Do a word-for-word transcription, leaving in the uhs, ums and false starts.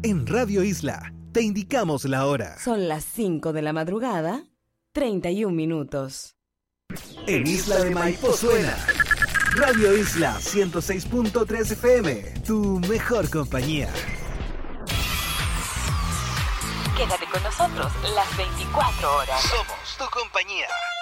En Radio Isla, te indicamos la hora. Son las cinco de la madrugada, treinta y un minutos. En Isla de Maipo suena Radio Isla ciento seis punto tres F M, tu mejor compañía. Quédate con nosotros las veinticuatro horas. Somos tu compañía.